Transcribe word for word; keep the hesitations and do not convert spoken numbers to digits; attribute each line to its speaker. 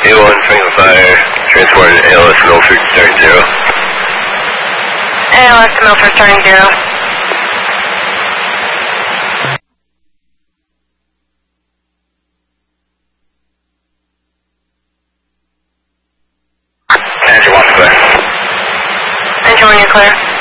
Speaker 1: A one, Franklin Fire, transporting A L S Milford, starting zero.
Speaker 2: A L S Milford, starting zero.
Speaker 1: Engine one, clear.
Speaker 2: Engine one, you're clear.